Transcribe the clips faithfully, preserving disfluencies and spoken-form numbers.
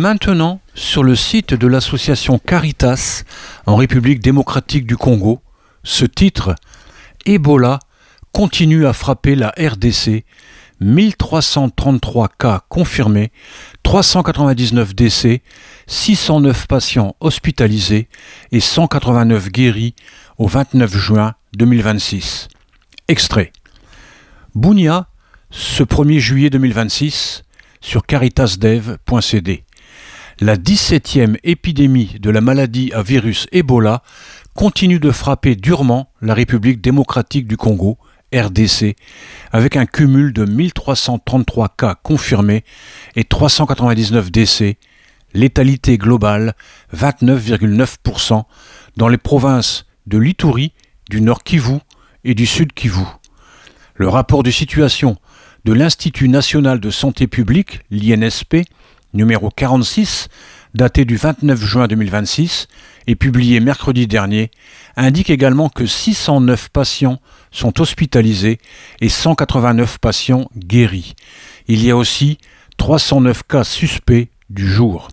maintenant sur le site de l'association Caritas en République démocratique du Congo. Ce titre, Ebola, continue à frapper la R D C. mille trois cent trente-trois cas confirmés, trois cent quatre-vingt-dix-neuf décès, six cent neuf patients hospitalisés et cent quatre-vingt-neuf guéris au vingt-neuf juin deux mille vingt-six. Extrait. Bunia, ce premier juillet deux mille vingt-six, sur caritasdev point c d. La dix-septième épidémie de la maladie à virus Ebola continue de frapper durement la République démocratique du Congo, R D C, avec un cumul de mille trois cent trente-trois cas confirmés et trois cent quatre-vingt-dix-neuf décès, létalité globale vingt-neuf virgule neuf pour cent dans les provinces de l'Ituri, du Nord Kivu et du Sud Kivu. Le rapport de situation de l'Institut national de santé publique, l'I N S P, numéro quarante-six, daté du vingt-neuf juin deux mille vingt-six et publié mercredi dernier, indique également que six cent neuf patients sont hospitalisés et cent quatre-vingt-neuf patients guéris. Il y a aussi trois cent neuf cas suspects du jour.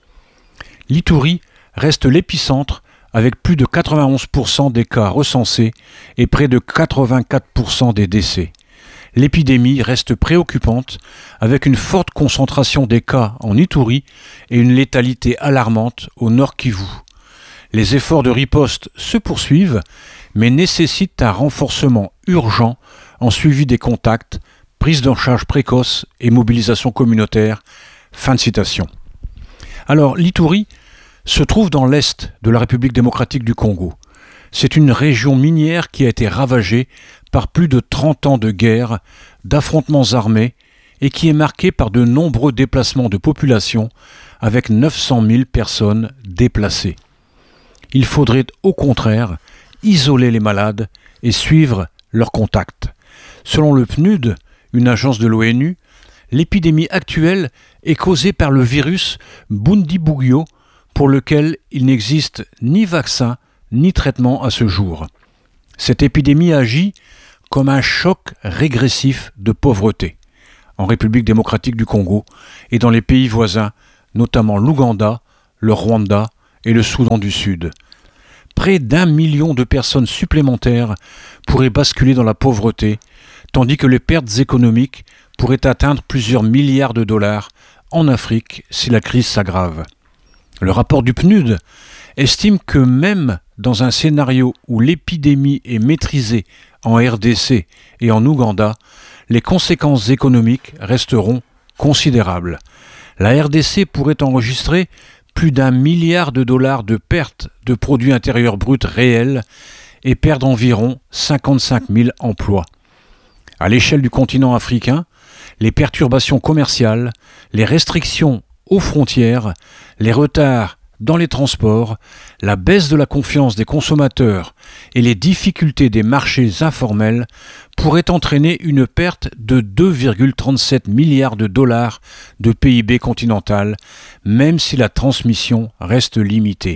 L'Ituri reste l'épicentre avec plus de quatre-vingt-onze pour cent des cas recensés et près de quatre-vingt-quatre pour cent des décès. L'épidémie reste préoccupante avec une forte concentration des cas en Ituri et une létalité alarmante au Nord Kivu. Les efforts de riposte se poursuivent, mais nécessitent un renforcement urgent en suivi des contacts, prise en charge précoce et mobilisation communautaire. Fin de citation. Alors, l'Ituri se trouve dans l'est de la République démocratique du Congo. C'est une région minière qui a été ravagée par plus de trente ans de guerre, d'affrontements armés et qui est marquée par de nombreux déplacements de population avec neuf cent mille personnes déplacées. Il faudrait au contraire isoler les malades et suivre leurs contacts. Selon le P N U D, une agence de l'ONU, l'épidémie actuelle est causée par le virus Bundibugyo, pour lequel il n'existe ni vaccin ni traitement à ce jour. Cette épidémie agit comme un choc régressif de pauvreté en République démocratique du Congo et dans les pays voisins, notamment l'Ouganda, le Rwanda et le Soudan du Sud. Près d'un million de personnes supplémentaires pourraient basculer dans la pauvreté, tandis que les pertes économiques pourraient atteindre plusieurs milliards de dollars en Afrique si la crise s'aggrave. Le rapport du P N U D estime que même dans un scénario où l'épidémie est maîtrisée en R D C et en Ouganda, les conséquences économiques resteront considérables. La R D C pourrait enregistrer plus d'un milliard de dollars de pertes de produits intérieurs bruts réels et perdre environ cinquante-cinq mille emplois. À l'échelle du continent africain, les perturbations commerciales, les restrictions aux frontières, les retards dans les transports, la baisse de la confiance des consommateurs et les difficultés des marchés informels pourraient entraîner une perte de deux virgule trente-sept milliards de dollars de P I B continental, même si la transmission reste limitée.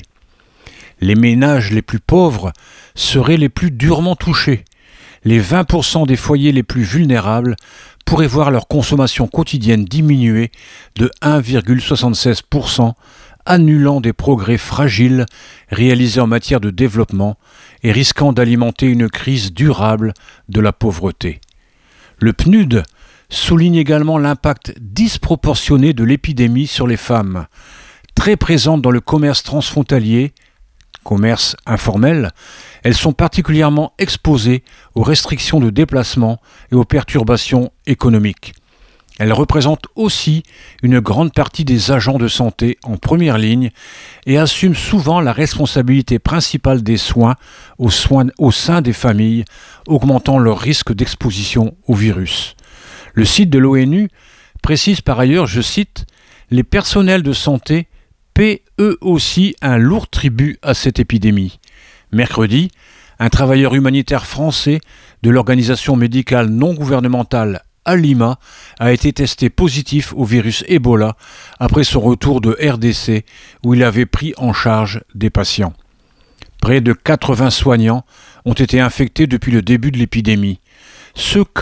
Les ménages les plus pauvres seraient les plus durement touchés. Les vingt pour cent des foyers les plus vulnérables pourraient voir leur consommation quotidienne diminuer de un virgule soixante-seize pour cent, annulant des progrès fragiles réalisés en matière de développement et risquant d'alimenter une crise durable de la pauvreté. Le P N U D souligne également l'impact disproportionné de l'épidémie sur les femmes, très présentes dans le commerce transfrontalier, commerce informel. Elles sont particulièrement exposées aux restrictions de déplacement et aux perturbations économiques. Elles représentent aussi une grande partie des agents de santé en première ligne et assument souvent la responsabilité principale des soins aux soins au sein des familles, augmentant leur risque d'exposition au virus. Le site de l'ONU précise par ailleurs, je cite, « Les personnels de santé paient eux aussi un lourd tribut à cette épidémie ». Mercredi, un travailleur humanitaire français de l'organisation médicale non gouvernementale à Lima a été testé positif au virus Ebola après son retour de R D C où il avait pris en charge des patients. Près de quatre-vingts soignants ont été infectés depuis le début de l'épidémie. Ce cas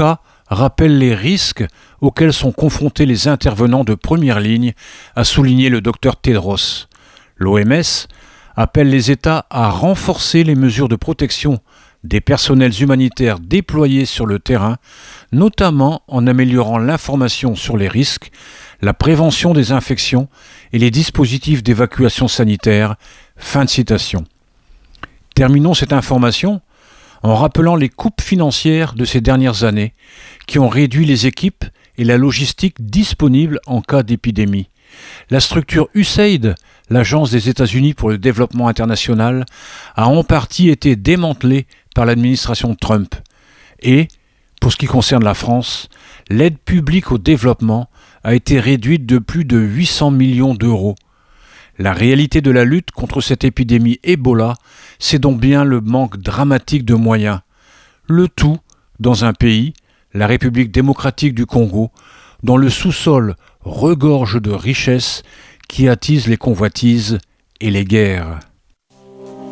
rappelle les risques auxquels sont confrontés les intervenants de première ligne, a souligné le docteur Tedros. L'O M S appelle les États à renforcer les mesures de protection des personnels humanitaires déployés sur le terrain, notamment en améliorant l'information sur les risques, la prévention des infections et les dispositifs d'évacuation sanitaire. Fin de citation. Terminons cette information en rappelant les coupes financières de ces dernières années qui ont réduit les équipes et la logistique disponibles en cas d'épidémie. La structure U S A I D, l'Agence des États-Unis pour le développement international, a en partie été démantelée par l'administration Trump. Et, pour ce qui concerne la France, l'aide publique au développement a été réduite de plus de huit cents millions d'euros. La réalité de la lutte contre cette épidémie Ebola, c'est donc bien le manque dramatique de moyens. Le tout dans un pays, la République démocratique du Congo, dont le sous-sol regorge de richesses qui attisent les convoitises et les guerres.